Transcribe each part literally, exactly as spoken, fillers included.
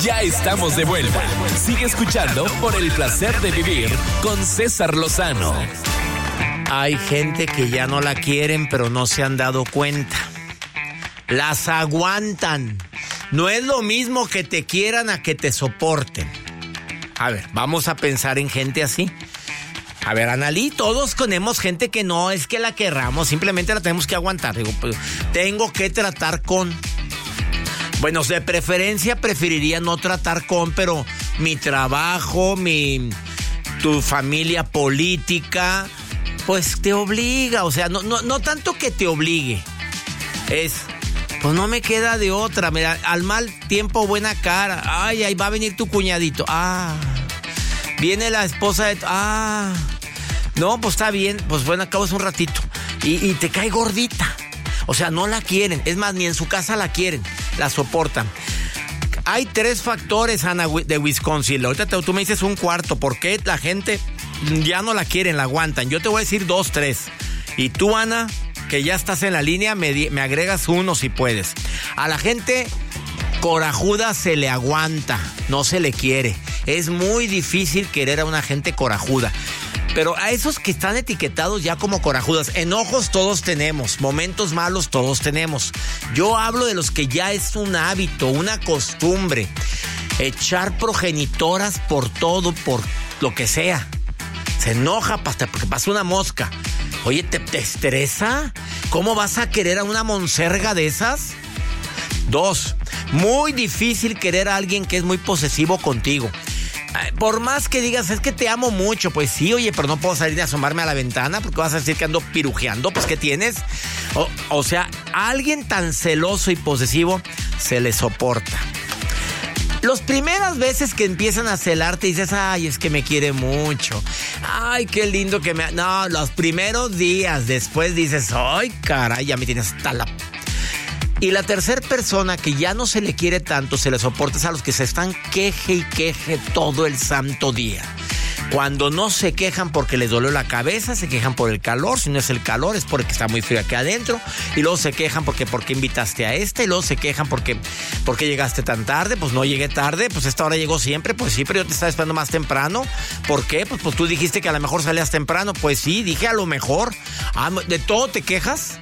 Ya estamos de vuelta. Sigue escuchando por el placer de vivir con César Lozano. Hay gente que ya no la quieren, pero no se han dado cuenta. Las aguantan. No es lo mismo que te quieran a que te soporten. A ver, vamos a pensar en gente así. A ver, Analí, todos tenemos gente que no es que la querramos, simplemente la tenemos que aguantar. Digo, pues, tengo que tratar con... Bueno, de preferencia preferiría no tratar con, pero mi trabajo, mi... tu familia política, pues te obliga. O sea, no, no, no tanto que te obligue. Es, pues no me queda de otra. Mira, al mal tiempo, buena cara. Ay, ahí va a venir tu cuñadito. Ah... Viene la esposa de... Ah, no, pues está bien. Pues bueno, acabas un ratito. Y, y te cae gordita. O sea, no la quieren. Es más, ni en su casa la quieren. La soportan. Hay tres factores, Ana, de Wisconsin. Ahorita te, tú me dices un cuarto. ¿Por qué la gente ya no la quieren, la aguantan? Yo te voy a decir dos, tres. Y tú, Ana, que ya estás en la línea, me, me agregas uno si puedes. A la gente corajuda se le aguanta, no se le quiere. Es muy difícil querer a una gente corajuda. Pero a esos que están etiquetados ya como corajudas, enojos todos tenemos, momentos malos todos tenemos. Yo hablo de los que ya es un hábito, una costumbre. Echar progenitoras por todo, por lo que sea. Se enoja hasta porque pasa una mosca. Oye, ¿te, te estresa? ¿Cómo vas a querer a una monserga de esas? Dos, muy difícil querer a alguien que es muy posesivo contigo. Por más que digas, es que te amo mucho, pues sí, oye, pero no puedo salir de asomarme a la ventana porque vas a decir que ando pirujeando, pues ¿qué tienes? O, o sea, a alguien tan celoso y posesivo se le soporta. Las primeras veces que empiezan a celarte dices, ay, es que me quiere mucho. Ay, qué lindo que me... No, los primeros días, después dices, ay, caray, ya me tienes hasta la... Y la tercera persona que ya no se le quiere tanto, se le soporta, es a los que se están queje y queje todo el santo día. Cuando no se quejan porque les dolió la cabeza, se quejan por el calor. Si no es el calor, es porque está muy frío aquí adentro. Y luego se quejan porque ¿por qué invitaste a este? Y luego se quejan porque ¿por qué llegaste tan tarde? Pues no llegué tarde, pues esta hora llegó siempre. Pues sí, pero yo te estaba esperando más temprano. ¿Por qué? Pues, pues tú dijiste que a lo mejor salías temprano. Pues sí, dije a lo mejor. Ah, ¿de todo te quejas?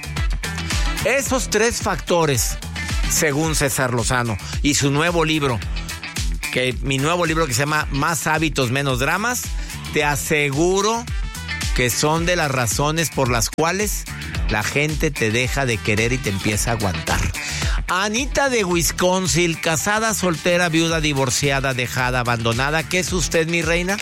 Esos tres factores, según César Lozano y su nuevo libro, que mi nuevo libro que se llama Más hábitos, menos dramas, te aseguro que son de las razones por las cuales la gente te deja de querer y te empieza a aguantar. Anita de Wisconsin, casada, soltera, viuda, divorciada, dejada, abandonada. ¿Qué es usted, mi reina?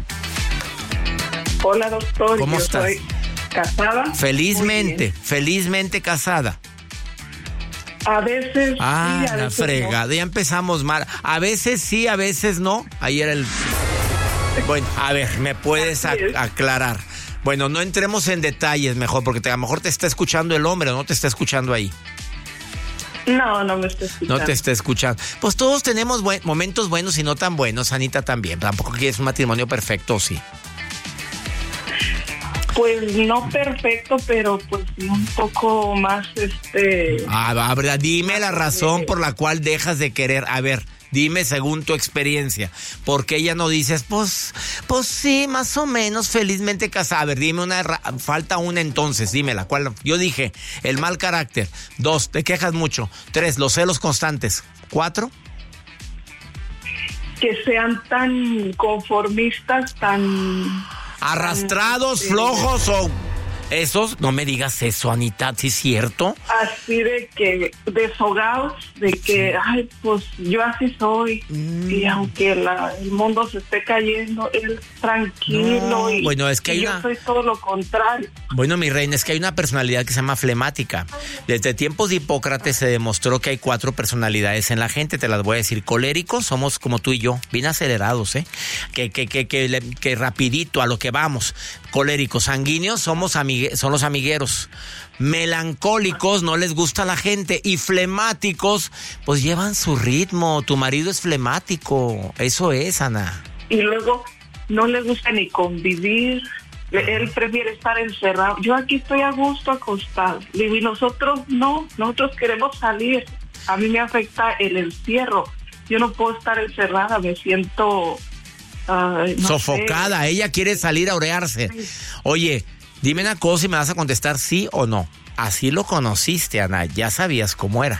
Hola, doctor. ¿Cómo Yo estás? Soy casada. Felizmente, felizmente casada. A veces ah, sí, a la veces fregada, no. Ya empezamos mal. A veces sí, a veces no. Ahí era el... Bueno, a ver, ¿me puedes a- aclarar? Bueno, no entremos en detalles mejor, porque te, a lo mejor te está escuchando el hombre o no te está escuchando ahí. No, no me está escuchando. No te está escuchando. Pues todos tenemos buen, momentos buenos y no tan buenos, Anita también. Tampoco quieres un matrimonio perfecto, sí. Pues no perfecto, pero pues un poco más, este... Ah, a ver, dime la razón por la cual dejas de querer. A ver, dime según tu experiencia. ¿Por qué ya no dices, pues, pues sí, más o menos, felizmente casada? A ver, dime una, ra- falta una entonces, dímela. ¿Cuál? Yo dije, el mal carácter. Dos, te quejas mucho. Tres, los celos constantes. Cuatro. que sean tan conformistas, tan... Arrastrados, tan, flojos o... Esos, no me digas eso, Anita, ¿sí es cierto? Así de que deshogados, de que, ay, pues yo así soy. Mm. Y aunque la, el mundo se esté cayendo, él tranquilo. No, y, bueno, es que hay y una... yo soy todo lo contrario. Bueno, mi reina, es que hay una personalidad que se llama flemática. Desde tiempos de Hipócrates se demostró que hay cuatro personalidades en la gente, te las voy a decir. Coléricos, somos como tú y yo, bien acelerados, ¿eh? Que, que, que, que, que rapidito, a lo que vamos. Coléricos, sanguíneos, somos amigue- son los amigueros. Melancólicos, no les gusta la gente. Y flemáticos, pues llevan su ritmo. Tu marido es flemático. Eso es, Ana. Y luego no le gusta ni convivir. Él prefiere estar encerrado. Yo aquí estoy a gusto acostado. Y nosotros no, nosotros queremos salir. A mí me afecta el encierro. yo no puedo estar encerrada, me siento uh, no sofocada, sé. Ella quiere salir a orearse. Oye, dime una cosa y me vas a contestar sí o no. Así lo conociste, Ana, ya sabías cómo era.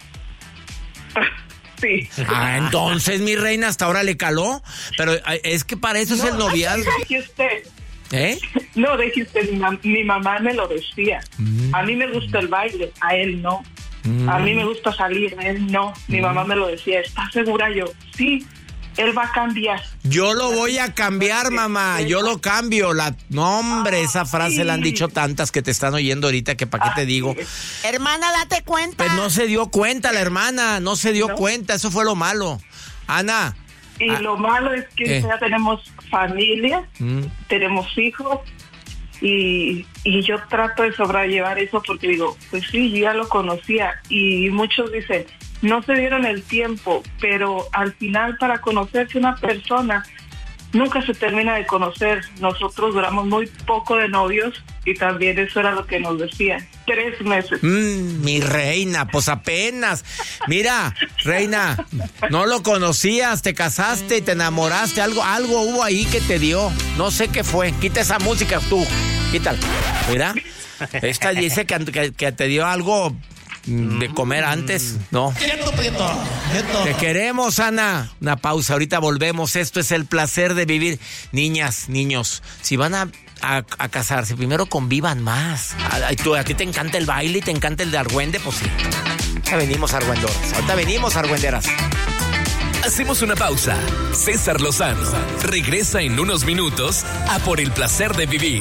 Sí. Ah, entonces, mi reina, hasta ahora le caló. Pero es que para eso no, es el noviazgo. Dijiste, ¿Eh? No, dijiste, mi, mam- mi mamá me lo decía. Mm. A mí me gusta el baile, a él no. Mm. A mí me gusta salir, a él no. Mi mm. mamá me lo decía. ¿Estás segura? Yo, sí. Él va a cambiar. Yo lo voy a cambiar, mamá. Yo lo cambio. La... No, hombre, esa frase sí. La han dicho tantas que te están oyendo ahorita que para qué te digo. Hermana, date cuenta. Pues no se dio cuenta la hermana. No se dio ¿No? cuenta. Eso fue lo malo. Ana. Y ah, lo malo es que eh. ya tenemos familia, mm. tenemos hijos. Y, y yo trato de sobrellevar eso porque digo, pues sí, yo ya lo conocía. Y muchos dicen, no se dieron el tiempo, pero al final para conocerse una persona nunca se termina de conocer. Nosotros duramos muy poco de novios y también eso era lo que nos decían. Tres meses. Mm, mi reina, pues apenas. Mira, reina, no lo conocías, te casaste y te enamoraste. Algo, algo hubo ahí que te dio. No sé qué fue. Quita esa música tú. Quítala. Mira, esta dice que, que, que te dio algo de comer antes, ¿no? Quieto, Prieto, quieto. Te queremos, Ana. Una pausa, ahorita volvemos. Esto es el placer de vivir. Niñas, niños, si van a, a, a casarse, primero convivan más. A, tú, a ti te encanta el baile y te encanta el de argüende, pues sí. Ahorita venimos, argüendoras. Ahorita venimos, argüenderas. Hacemos una pausa. César Lozano regresa en unos minutos a Por el placer de vivir.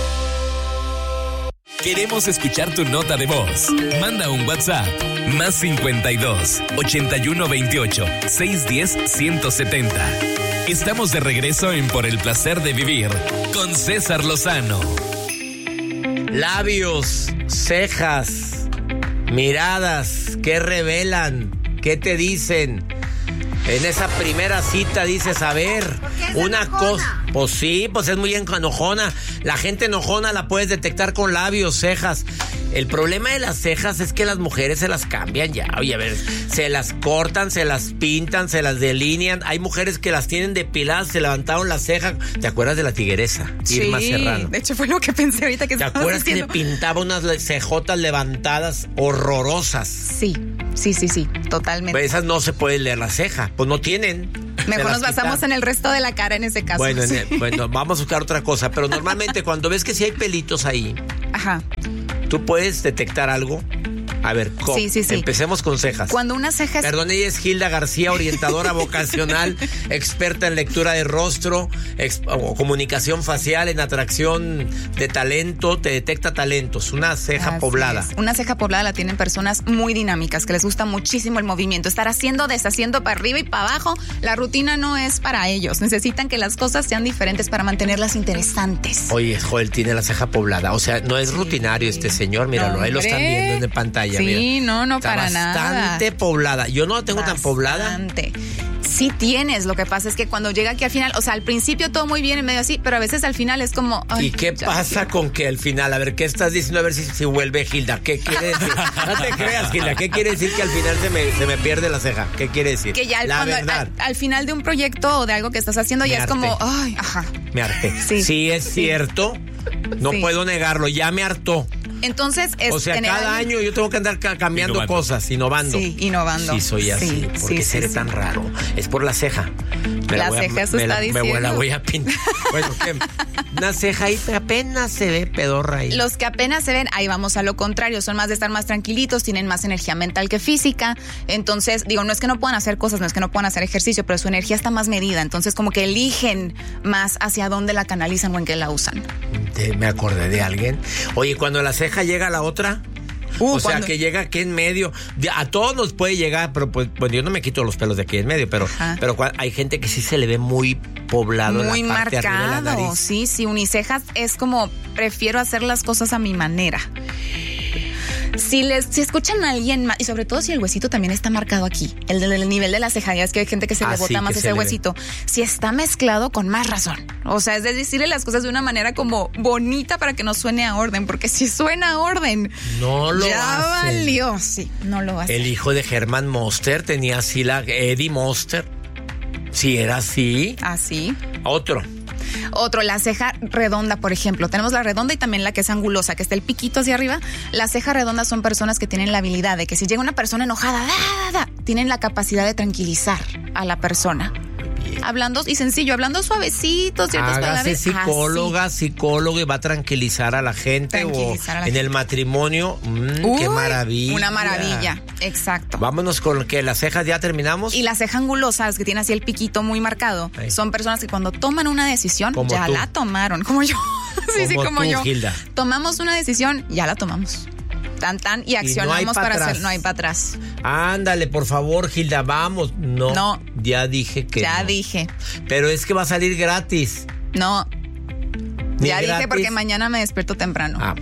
Queremos escuchar tu nota de voz. Manda un WhatsApp. Más cincuenta y dos, ochenta y uno veintiocho, seiscientos diez, ciento setenta. Estamos de regreso en Por el placer de vivir con César Lozano. Labios, cejas, miradas, ¿qué revelan? ¿Qué te dicen? En esa primera cita dices, a ver, una cosa. Pues sí, pues es muy enojona. La gente enojona la puedes detectar con labios, cejas. El problema de las cejas es que las mujeres se las cambian ya. Oye, a ver, se las cortan, se las pintan, se las delinean. Hay mujeres que las tienen depiladas, se levantaron la ceja. ¿Te acuerdas de la tigresa? Sí, Irma Serrano. De hecho fue lo que pensé ahorita que ¿Te acuerdas diciendo? Que le pintaba unas cejotas levantadas horrorosas? Sí, sí, sí, sí, totalmente. Pues esas no se puede leer la ceja, pues no tienen. Mejor nos basamos quitaron. En el resto de la cara en ese caso. Bueno, sí. en el, bueno, vamos a buscar otra cosa, pero normalmente cuando ves que sí hay pelitos ahí, ajá, ¿tú puedes detectar algo? A ver, ¿cómo? Sí, sí, sí. Empecemos con cejas. Cuando una ceja es... Perdón, ella es Gilda García, orientadora vocacional, experta en lectura de rostro, ex, o comunicación facial, en atracción de talento, te detecta talentos. Una ceja Así poblada. Es. Una ceja poblada la tienen personas muy dinámicas, que les gusta muchísimo el movimiento, estar haciendo, deshaciendo para arriba y para abajo. La rutina no es para ellos. Necesitan que las cosas sean diferentes para mantenerlas interesantes. Oye, Joel tiene la ceja poblada. O sea, no es rutinario este señor, míralo, no, ahí lo están viendo en pantalla. Sí, mira. no, no, Está para nada. Bastante poblada. Yo no la tengo bastante. Tan poblada. Sí tienes, lo que pasa es que cuando llega aquí al final, o sea, al principio todo muy bien, en medio así, pero a veces al final es como... Ay, ¿y qué pasa con que al final? A ver, ¿qué estás diciendo? A ver si, si vuelve Gilda. ¿Qué quiere decir? No te creas, Gilda. ¿Qué quiere decir que al final se me, se me pierde la ceja? ¿Qué quiere decir? Que ya la cuando, verdad. Al, al final de un proyecto o de algo que estás haciendo me ya harté. Es como... Ay, ajá. Me harté. Sí, sí es sí. cierto. No sí. puedo negarlo. Ya me hartó. Entonces, es o sea, cada año yo tengo que andar ca- cambiando innovando. cosas, innovando. Sí, innovando. Sí, soy así. Sí, ¿por qué sí, seré sí, tan sí. raro? Es por la ceja. Me la, la ceja, eso está la, diciendo. Me la voy a pintar. Bueno, ¿qué? Una ceja ahí apenas se ve pedorra ahí. Los que apenas se ven, ahí vamos a lo contrario. Son más de estar más tranquilitos, tienen más energía mental que física. Entonces, digo, no es que no puedan hacer cosas, no es que no puedan hacer ejercicio, pero su energía está más medida. Entonces, como que eligen más hacia dónde la canalizan o en qué la usan. Te, me acordé de alguien. Oye, cuando la ceja llega a la otra... Uh, o sea, ¿cuándo? Que llega aquí en medio. A todos nos puede llegar, pero pues bueno, yo no me quito los pelos de aquí en medio, pero, pero hay gente que sí se le ve muy poblado muy en la parte marcado, arriba de la nariz. Sí, sí, unicejas es como prefiero hacer las cosas a mi manera. Si les, si escuchan a alguien más, y sobre todo si el huesito también está marcado aquí, el del el nivel de la ceja, ya es que hay gente que se ah, le bota sí, más ese huesito. Ve. Si está mezclado, con más razón. O sea, es de decirle las cosas de una manera como bonita para que no suene a orden, porque si suena a orden, no lo ya hacen. valió. Sí, no lo hace. El hijo de Herman Monster tenía así la Eddie Monster. Sí, era así. Así. Otro. Otro, la ceja redonda, por ejemplo. Tenemos la redonda y también la que es angulosa, que está el piquito hacia arriba. La ceja redonda son personas que tienen la habilidad de que si llega una persona enojada, da, da, da, tienen la capacidad de tranquilizar a la persona. Hablando y sencillo, hablando suavecito, ciertas Hágase palabras. psicóloga, así. psicólogo y va a tranquilizar a la gente tranquilizar o a la en gente. El matrimonio. Mmm, Uy, qué maravilla. Una maravilla, exacto. Vámonos con que las cejas ya terminamos. Y la ceja angulosa, es que tiene así el piquito muy marcado. Ahí. Son personas que cuando toman una decisión, como ya tú. La tomaron. Como yo. sí, como sí, como tú, yo. Gilda. Tomamos una decisión, ya la tomamos. Tan, tan, y accionamos y no para hacer, no hay para atrás. Ándale, por favor, Gilda, vamos. No, no. Ya dije que Ya no. dije. Pero es que va a salir gratis. No. Ni ya gratis. dije porque mañana me despierto temprano. Ah.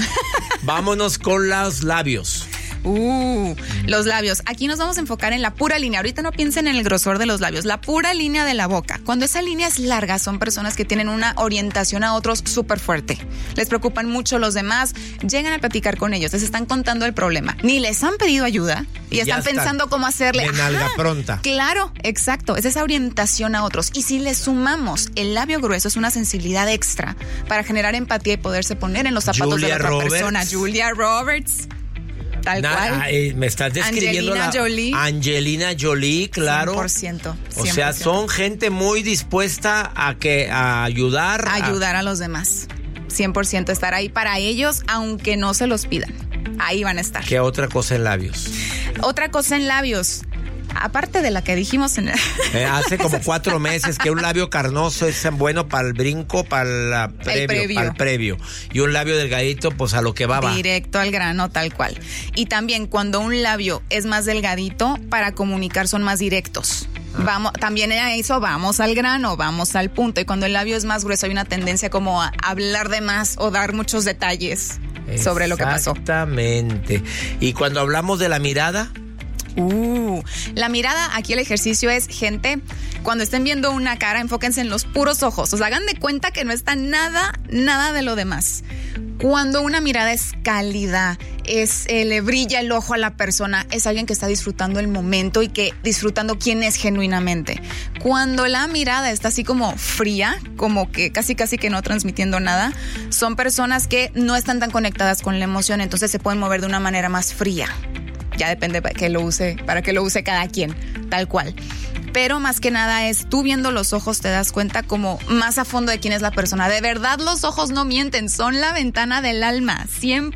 Vámonos con los labios. Uh, los labios. Aquí nos vamos a enfocar en la pura línea. Ahorita no piensen en el grosor de los labios. La pura línea de la boca. Cuando esa línea es larga, son personas que tienen una orientación a otros súper fuerte. Les preocupan mucho los demás. Llegan a platicar con ellos. Les están contando el problema. Ni les han pedido ayuda. Y están, están pensando cómo hacerle. De nalga Ajá, pronta. Claro, exacto. Es esa orientación a otros. Y si le sumamos el labio grueso, es una sensibilidad extra para generar empatía y poderse poner en los zapatos Julia de la otra Roberts. persona. Julia Roberts. Tal Na, cual. Eh, me estás describiendo Angelina la Jolie. Angelina Jolie, claro. cien por ciento, cien por ciento. O sea, son gente muy dispuesta a que a ayudar. A ayudar a, a los demás. cien por ciento estar ahí para ellos, aunque no se los pidan. Ahí van a estar. ¿Qué otra cosa en labios? Otra cosa en labios. Aparte de la que dijimos en el... eh, hace como cuatro meses que un labio carnoso es bueno para el brinco, para el previo, previo. para el previo. Y un labio delgadito, pues a lo que va, va. Directo al grano, tal cual. Y también cuando un labio es más delgadito, para comunicar son más directos. Vamos, también a eso vamos al grano, vamos al punto. Y cuando el labio es más grueso hay una tendencia como a hablar de más o dar muchos detalles sobre lo que pasó. Exactamente. Y cuando hablamos de la mirada... Uh, la mirada, aquí el ejercicio es, gente, cuando estén viendo una cara, enfóquense en los puros ojos. O sea, hagan de cuenta que no está nada, nada de lo demás. Cuando una mirada es cálida, es, eh, le brilla el ojo a la persona, es alguien que está disfrutando el momento y que disfrutando quién es genuinamente. Cuando la mirada está así como fría, como que casi casi que no transmitiendo nada, son personas que no están tan conectadas con la emoción, entonces se pueden mover de una manera más fría. Ya depende para que lo use, para que lo use cada quien, tal cual. Pero más que nada es, tú viendo los ojos te das cuenta como más a fondo de quién es la persona. De verdad los ojos no mienten, son la ventana del alma, siempre.